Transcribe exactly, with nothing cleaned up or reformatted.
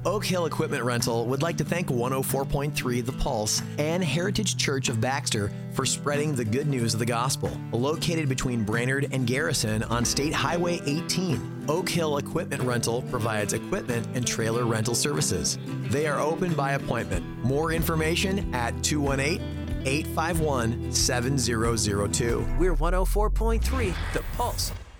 Oak Hill Equipment Rental would like to thank one oh four point three The Pulse and Heritage Church of Baxter for spreading the good news of the gospel. Located between Brainerd and Garrison on State Highway eighteen, Oak Hill Equipment Rental provides equipment and trailer rental services. They are open by appointment. More information at two one eight, eight five one, seven zero zero two. We're one oh four point three The Pulse.